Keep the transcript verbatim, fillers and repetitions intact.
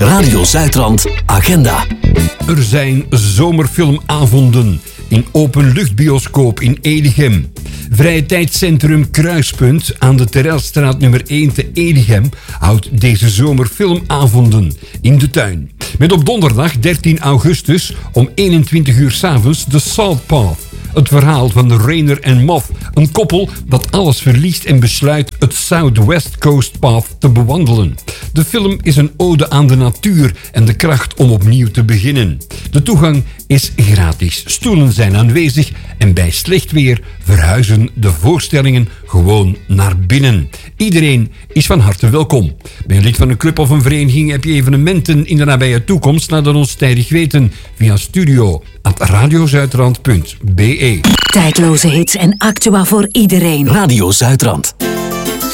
Radio Zuidrand Agenda. Er zijn zomerfilmavonden in openluchtbioscoop in Edegem. Vrije tijdscentrum Kruispunt aan de Terrasstraat nummer één te Edegem houdt deze zomer filmavonden in de tuin. Met op donderdag dertien augustus om eenentwintig uur 's avonds The Salt Path. Het verhaal van Rainer en Moth, een koppel dat alles verliest en besluit het Southwest Coast Path te bewandelen. De film is een ode aan de natuur en de kracht om opnieuw te beginnen. De toegang is gratis, stoelen zijn aanwezig en bij slecht weer verhuizen de voorstellingen gewoon naar binnen. Iedereen is van harte welkom. Ben je lid van een club of een vereniging, heb je evenementen in de nabije toekomst, laat het ons tijdig weten via studio at radiozuidrand punt be. Tijdloze hits en actua voor iedereen. Radio Zuidrand.